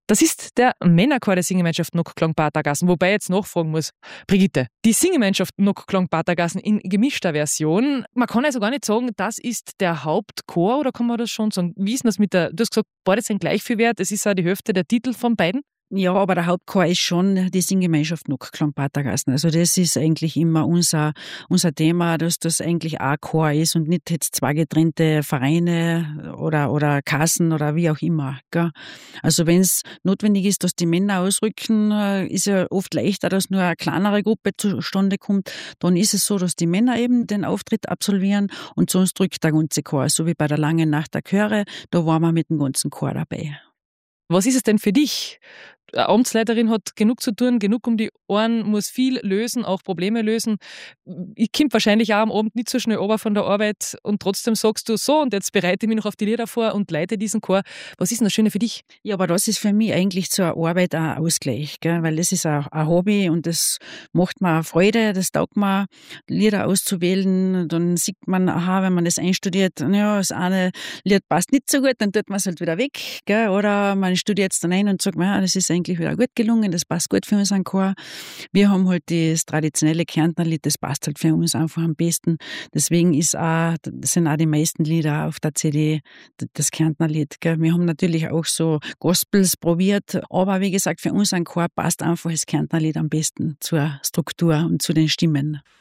Das ist der Männerchor der Singgemeinschaft Nockklang-Patergassen, wobei ich jetzt nachfragen muss. Brigitte, die Singgemeinschaft Nockklang-Patergassen in gemischter Version, man kann also gar nicht sagen, das ist der Hauptchor, oder kann man das schon sagen? Wie ist das mit du hast gesagt, beide sind gleich viel wert, es ist auch die Hälfte der Titel von beiden? Ja, aber der Hauptchor ist schon die Singgemeinschaft Nockklang-Patergassen. Also das ist eigentlich immer unser Thema, dass das eigentlich ein Chor ist und nicht jetzt zwei getrennte Vereine oder Kassen oder wie auch immer. Gell? Also wenn es notwendig ist, dass die Männer ausrücken, ist ja oft leichter, dass nur eine kleinere Gruppe zustande kommt. Dann ist es so, dass die Männer eben den Auftritt absolvieren und sonst drückt der ganze Chor. So wie bei der Langen Nacht der Chöre, da waren wir mit dem ganzen Chor dabei. Was ist es denn für dich? Eine Amtsleiterin hat genug zu tun, genug um die Ohren, muss viel lösen, auch Probleme lösen. Ich komme wahrscheinlich auch am Abend nicht so schnell runter von der Arbeit und trotzdem sagst du so, und jetzt bereite ich mich noch auf die Lieder vor und leite diesen Chor. Was ist denn das Schöne für dich? Ja, aber das ist für mich eigentlich zur Arbeit ein Ausgleich, gell? Weil das ist auch ein Hobby und das macht mir auch Freude, das taugt mir, Lieder auszuwählen. Dann sieht man, aha, wenn man das einstudiert, ja, das eine Lied passt nicht so gut, dann tut man es halt wieder weg, gell? Oder man studiert es dann ein und sagt, ja, das ist eigentlich wieder gut gelungen, das passt gut für unseren Chor. Wir haben halt das traditionelle Kärntnerlied, das passt halt für uns einfach am besten. Deswegen sind auch die meisten Lieder auf der CD das Kärntnerlied. Gell? Wir haben natürlich auch so Gospels probiert, aber wie gesagt, für unseren Chor passt einfach das Kärntnerlied am besten zur Struktur und zu den Stimmen.